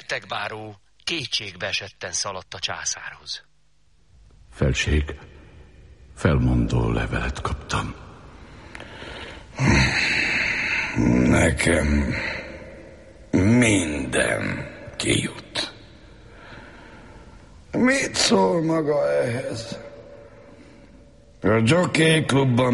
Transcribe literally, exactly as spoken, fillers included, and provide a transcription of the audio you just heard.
Hercegbáró kétségbe esetten szaladt a császárhoz. Felség, felmondó levelet kaptam. Nekem minden kijut. Mit szól maga ehhez? A Jockey Klubban